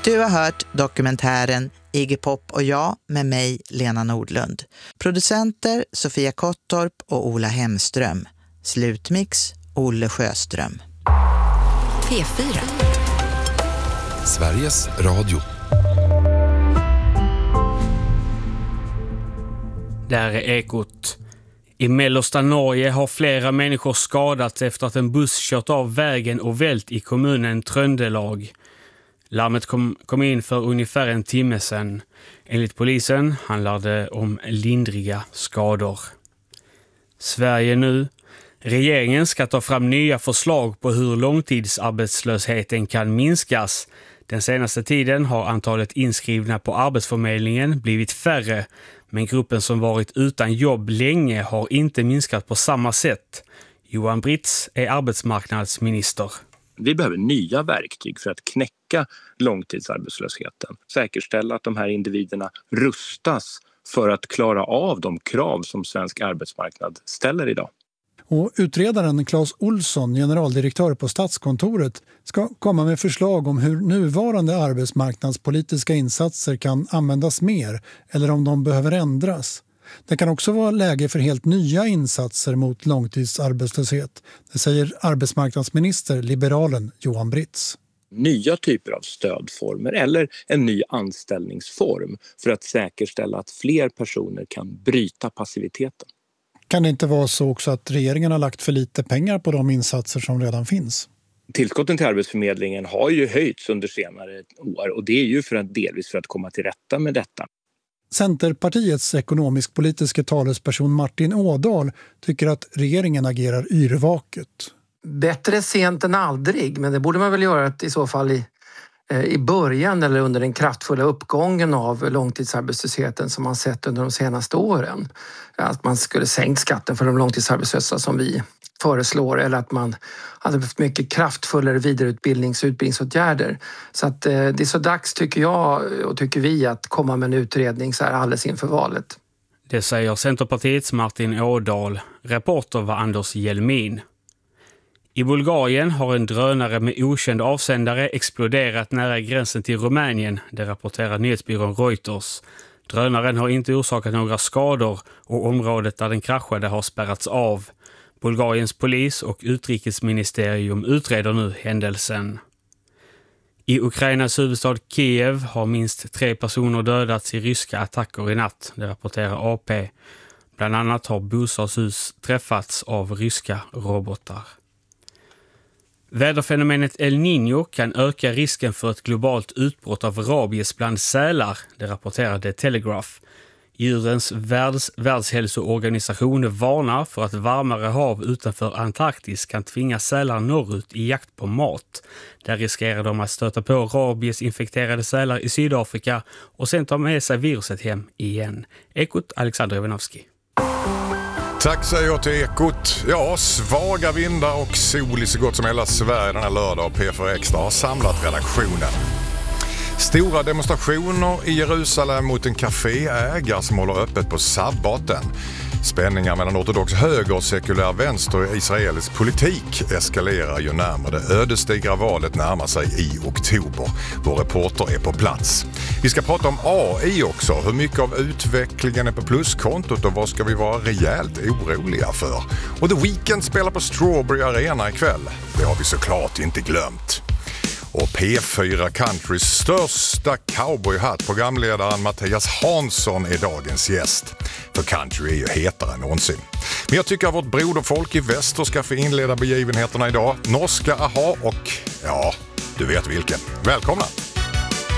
Du har hört dokumentären Iggy Pop och jag med mig, Lena Nordlund. Producenter Sofia Kottorp och Ola Hemström. Slutmix Olle Sjöström. P4. Sveriges Radio. Där är Ekot. I mellersta Norge har flera människor skadats efter att en buss kört av vägen och vält i kommunen Trøndelag. Larmet kom in för ungefär en timme sedan. Enligt polisen handlar det om lindriga skador. Sverige nu. Regeringen ska ta fram nya förslag på hur långtidsarbetslösheten kan minskas. Den senaste tiden har antalet inskrivna på Arbetsförmedlingen blivit färre, men gruppen som varit utan jobb länge har inte minskat på samma sätt. Johan Britz är arbetsmarknadsminister. Vi behöver nya verktyg för att knäcka långtidsarbetslösheten. Säkerställa att de här individerna rustas för att klara av de krav som svensk arbetsmarknad ställer idag. Och utredaren Claes Olsson, generaldirektör på Statskontoret, ska komma med förslag om hur nuvarande arbetsmarknadspolitiska insatser kan användas mer eller om de behöver ändras. Det kan också vara läge för helt nya insatser mot långtidsarbetslöshet. Det säger arbetsmarknadsminister, liberalen Johan Britz. Nya typer av stödformer eller en ny anställningsform för att säkerställa att fler personer kan bryta passiviteten. Kan det inte vara så också att regeringen har lagt för lite pengar på de insatser som redan finns? Tillskotten till Arbetsförmedlingen har ju höjts under senare år och det är ju delvis för att komma till rätta med detta. Centerpartiets ekonomisk-politiska talesperson Martin Ådahl tycker att regeringen agerar yrvaket. Bättre sent än aldrig, men det borde man väl göra i så fall i början eller under den kraftfulla uppgången av långtidsarbetslösheten som man sett under de senaste åren. Att man skulle sänkt skatten för de långtidsarbetslösa som vi föreslår eller att man hade haft mycket kraftfullare vidareutbildnings- och utbildningsåtgärder. Så att det är så dags tycker jag och tycker vi att komma med en utredning så här alldeles inför valet. Det säger Centerpartiets Martin Ådahl. Reporter var Anders Jelmin. I Bulgarien har en drönare med okänd avsändare exploderat nära gränsen till Rumänien, det rapporterar nyhetsbyrån Reuters. Drönaren har inte orsakat några skador och området där den kraschade har spärrats av. Bulgariens polis och utrikesministerium utreder nu händelsen. I Ukrainas huvudstad Kiev har minst 3 personer dödats i ryska attacker i natt, det rapporterar AP. Bland annat har bostadshus träffats av ryska robotar. Väderfenomenet El Niño kan öka risken för ett globalt utbrott av rabies bland sälar, det rapporterar The Telegraph. Djurens världshälsoorganisation varnar för att varmare hav utanför Antarktis kan tvinga sälar norrut i jakt på mat. Där riskerar de att stöta på rabiesinfekterade sälar i Sydafrika och sen ta med sig viruset hem igen. Ekot, Alexander Ivanovski. Tack säger jag till Ekot. Ja, svaga vindar och sol i så gott som hela Sverige den här lördag. P4 Extra har samlat redaktionen. Stora demonstrationer i Jerusalem mot en kaféägare som håller öppet på sabbaten. Spänningar mellan ortodox höger och sekulär vänster i israelisk politik eskalerar ju närmare det ödesdigra valet närmar sig i oktober. Vår reporter är på plats. Vi ska prata om AI också. Hur mycket av utvecklingen är på pluskontot och vad ska vi vara rejält oroliga för? Och The Weeknd spelar på Strawberry Arena ikväll. Det har vi såklart inte glömt. Och P4 Countrys största cowboyhatt, programledaren Mattias Hansson är dagens gäst. För country är ju hetare än någonsin. Men jag tycker att vårt broderfolk i väster ska få inleda begivenheterna idag. Norska Aha och, ja, du vet vilken. Välkomna!